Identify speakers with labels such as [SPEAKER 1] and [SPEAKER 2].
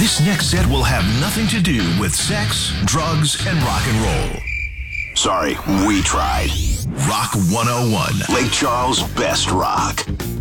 [SPEAKER 1] This next set will have nothing to do with sex, drugs, and rock and roll. Sorry, we tried. Rock 101. Lake Charles' best rock.